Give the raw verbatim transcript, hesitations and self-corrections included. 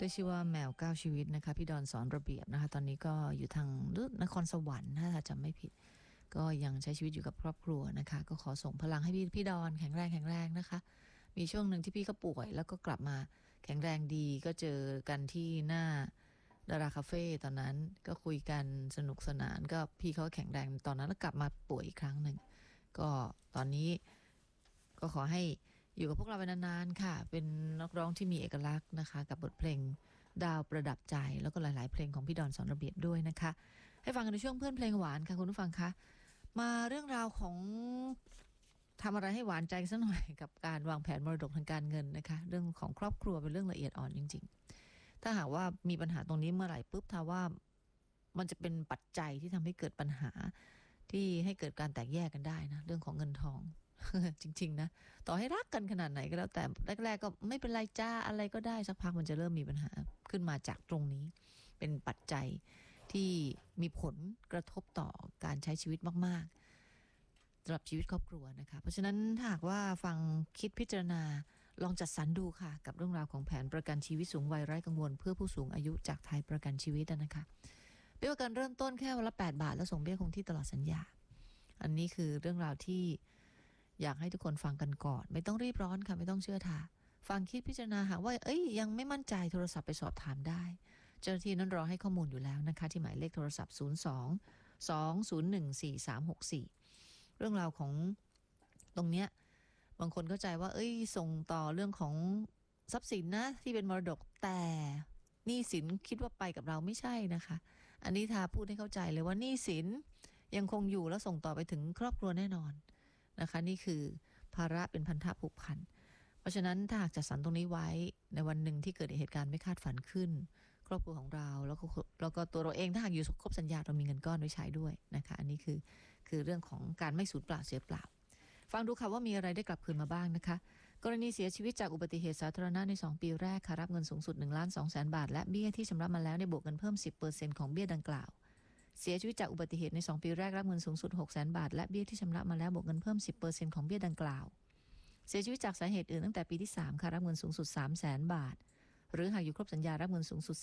ได้ชื่อว่าแมวเก้าชีวิตนะคะพี่ดอนสอนระเบียบนะคะตอนนี้ก็อยู่ทางนครสวรรค์ถ้าจำไม่ผิดก็ยังใช้ชีวิตอยู่กับครอบครัวนะคะก็ขอส่งพลังให้พี่พี่ดอนแข็งแรงแข็งแรงนะคะมีช่วงหนึ่งที่พี่ก็ป่วยแล้วก็กลับมาแข็งแรงดีก็เจอกันที่หน้าดาราคาเฟ่ตอนนั้นก็คุยกันสนุกสนานก็พี่เขาแข็งแรงตอนนั้นแล้วกลับมาป่วยอีกครั้งหนึ่งก็ตอนนี้ก็ขอให้อยู่กับพวกเราไปนานๆค่ะเป็นนักร้องที่มีเอกลักษณ์นะคะกับบทเพลงดาวประดับใจแล้วก็หลายๆเพลงของพี่ดอนสอนระเบียบด้วยนะคะให้ฟังกันในช่วงเพื่อนเพลงหวานค่ะคุณผู้ฟังคะมาเรื่องราวของทำอะไรให้หวานใจสักหน่อยกับการวางแผนมรดกทางการเงินนะคะเรื่องของครอบครัวเป็นเรื่องละเอียดอ่อนจริงๆถ้าหากว่ามีปัญหาตรงนี้เมื่อไหร่ปุ๊บถ้าว่ามันจะเป็นปัจจัยที่ทำให้เกิดปัญหาที่ให้เกิดการแตกแยกกันได้นะเรื่องของเงินทอง จริงๆนะต่อให้รักกันขนาดไหนก็แล้วแต่แรกๆก็ไม่เป็นไรจ้าอะไรก็ได้สักพักมันจะเริ่มมีปัญหาขึ้นมาจากตรงนี้เป็นปัจจัยที่มีผลกระทบต่อการใช้ชีวิตมากๆสำหรับชีวิตครอบครัวนะคะเพราะฉะนั้นถ้าหากว่าฟังคิดพิจารณาลองจัดสรรดูค่ะกับเรื่องราวของแผนประกันชีวิตสูงวัยไร้กังวลเพื่อผู้สูงอายุจากไทยประกันชีวิตนะคะเบี้ยประกันเริ่มต้นแค่วันละแปดบาทแล้วส่งเบี้ยคงที่ตลอดสัญญาอันนี้คือเรื่องราวที่อยากให้ทุกคนฟังกันก่อนไม่ต้องรีบร้อนค่ะไม่ต้องเชื่อท่าฟังคิดพิจารณาหาว่าเอ้ยยังไม่มั่นใจโทรศัพท์ไปสอบถามได้เจ้าหน้าที่นั้นรอให้ข้อมูลอยู่แล้วนะคะที่หมายเลขโทรศัพท์ศูนย์ สอง สอง ศูนย์ หนึ่ง สี่ สาม หก สี่เรื่องราวของตรงเนี้ยบางคนเข้าใจว่าเอ้ยส่งต่อเรื่องของทรัพย์สินนะที่เป็นมรดกแต่หนี้สินคิดว่าไปกับเราไม่ใช่นะคะอันนี้ทาพูดให้เข้าใจเลยว่าหนี้สินยังคงอยู่แล้วส่งต่อไปถึงครอบครัวแน่นอนนะคะนี่คือภาระเป็นพันธะผูกพันเพราะฉะนั้นถ้าหากจัดสรรตรงนี้ไว้ในวันหนึ่งที่เกิดเหตุการณ์ไม่คาดฝันขึ้นครอบครัวของเราแล้วก็แล้วก็ตัวเราเองถ้าหากอยู่ครบสัญญาเรามีเงินก้อนไว้ใช้ด้วยนะคะอันนี้คือคือเรื่องของการไม่สูญเปล่าเสียเปล่าฟังดูค่ะว่ามีอะไรได้กลับคืนมาบ้างนะคะกรณีเสียชีวิตจากอุบัติเหตุสาธารณะในสองปีแรกค่ะรับเงินสูงสุด หนึ่งล้านสองแสน บาทและเบี้ยที่ชำระมาแล้วในบวกเงินเพิ่ม สิบเปอร์เซ็นต์ ของเบี้ยดังกล่าวเสียชีวิตจากอุบัติเหตุในสองปีแรกรับเงินสูงสุด หกแสน บาทและเบี้ยที่ชำระมาแล้วบวกเงินเพิ่ม สิบเปอร์เซ็นต์ ของเบี้ยดังกล่าวเสียชีวิตจากสาเหตุอื่นตั้งแต่ปีที่สามค่ะรับเงินสูงสุด สามแสน บาทหรือหากอยู่ครบสัญญารับเงินสูงสุด